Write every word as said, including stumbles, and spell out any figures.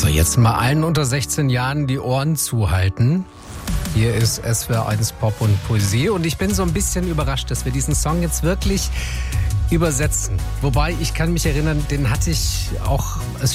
Jetzt mal allen unter sechzehn Jahren die Ohren zuhalten. Hier ist S W R eins Pop und Poesie und ich bin so ein bisschen überrascht, dass wir diesen Song jetzt wirklich übersetzen. Wobei, ich kann mich erinnern, den hatte ich auch, es